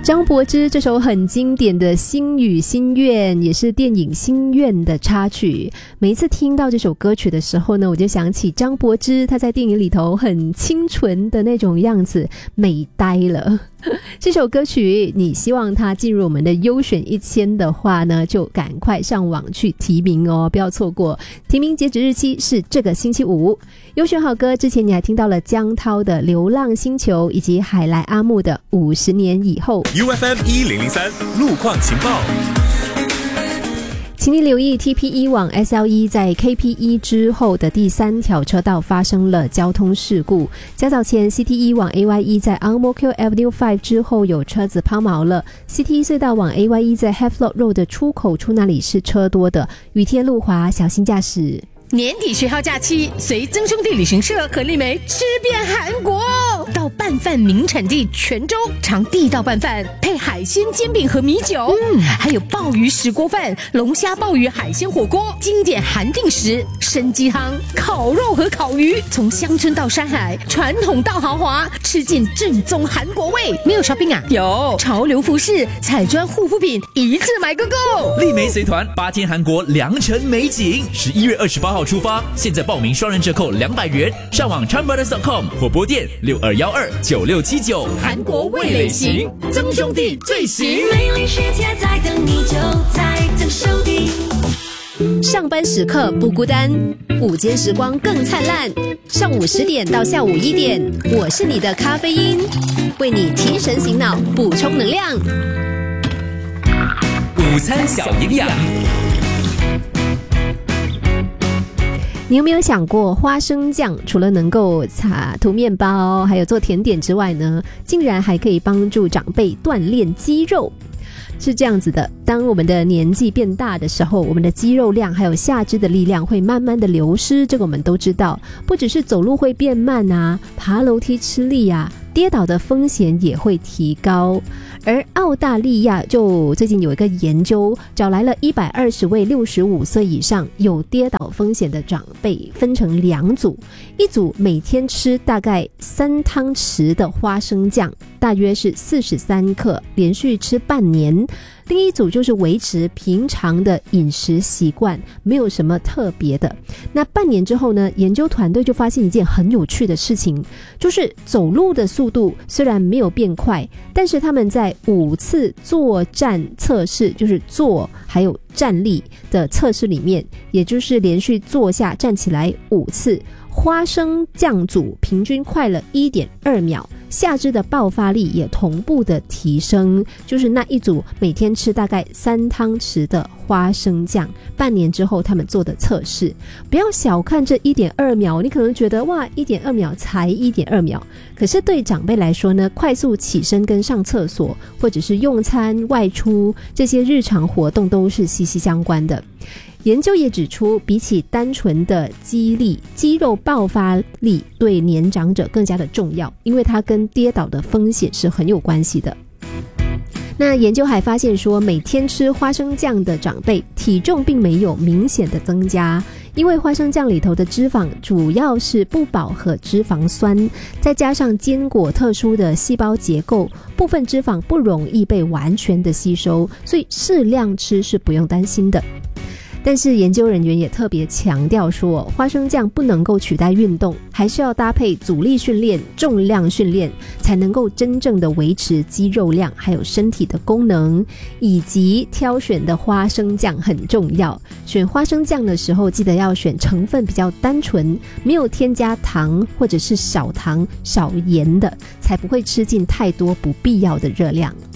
张柏芝这首很经典的《心语心愿》也是电影《心愿》的插曲。每一次听到这首歌曲的时候呢，我就想起张柏芝她在电影里头很清纯的那种样子，美呆了。这首歌曲你希望它进入我们的优选1000的话呢，就赶快上网去提名哦，不要错过。提名截止日期是这个星期五。优选好歌之前你还听到了江涛的《流浪星球》以及海来阿木的《50年以后》。 UFM 1003路况情报， 请你留意 TPE 往 SL1 在 KP1 之后的第3条车道发生了交通事故。较早前 CT1 往 AY1 在 Ang Mo Kio Avenue 5之后有车子抛锚了。CT1 隧道往 AY1 在 Havelock Road 的出口处那里是车多的，雨天路滑，小心驾驶。 年底学号假期，随曾兄弟旅行社和丽梅吃遍韩国，到拌饭名产地泉州尝地道拌饭，配海鲜煎饼和米酒，还有鲍鱼石锅饭、龙虾鲍鱼海鲜火锅，经典韩定食、参鸡汤、烤肉和烤鱼，从乡村到山海，传统到豪华，吃尽正宗韩国味。没有 shopping 啊？有潮流服饰、彩妆护肤品，一次买个够。 丽梅随团8天韩国良辰美景，11月28号出发，现在报名双人折扣200元，上网 chanbrothers.com 或拨电62129679。 韩国味蕾行，曾兄弟最行。 美丽世界在等你，就在曾兄弟。 上班时刻不孤单，午间时光更灿烂。上午10点到下午1点，我是你的咖啡因，为你提神醒脑，补充能量。 午餐小营养。 你有没有想过，花生酱除了能够涂面包还有做甜点之外呢，竟然还可以帮助长辈锻炼肌肉？是这样子的，当我们的年纪变大的时候，我们的肌肉量还有下肢的力量会慢慢的流失，这个我们都知道。不只是走路会变慢啊，爬楼梯吃力啊，跌倒的风险也会提高。而澳大利亚就最近有一个研究，找来了120位65岁以上有跌倒风险的长辈，分成2组，一组每天吃大概3汤匙的花生酱，大约是43克，连续吃半年。另一组就是维持平常的饮食习惯，没有什么特别的。那半年之后呢，研究团队就发现一件很有趣的事情，就是走路的速度虽然没有变快，但是他们在5次坐站测试，就是坐还有站立的测试里面，也就是连续坐下站起来5次，花生酱组平均快了 1.2 秒，下肢的爆发力也同步的提升，就是那一组每天吃大概3汤匙的花生酱，半年之后他们做的测试。不要小看这 1.2 秒，你可能觉得哇 1.2 秒才 1.2 秒，可是对长辈来说呢，快速起身跟上厕所或者是用餐外出，这些日常活动都是息息相关的。研究也指出，比起单纯的肌力，肌肉爆发力对年长者更加的重要，因为它跟跌倒的风险是很有关系的。那研究还发现说，每天吃花生酱的长辈体重并没有明显的增加，因为花生酱里头的脂肪主要是不饱和脂肪酸，再加上坚果特殊的细胞结构，部分脂肪不容易被完全的吸收，所以适量吃是不用担心的。但是研究人员也特别强调说，花生酱不能够取代运动，还是要搭配阻力训练、重量训练，才能够真正的维持肌肉量还有身体的功能。以及挑选的花生酱很重要，选花生酱的时候记得要选成分比较单纯，没有添加糖或者是少糖少盐的，才不会吃进太多不必要的热量。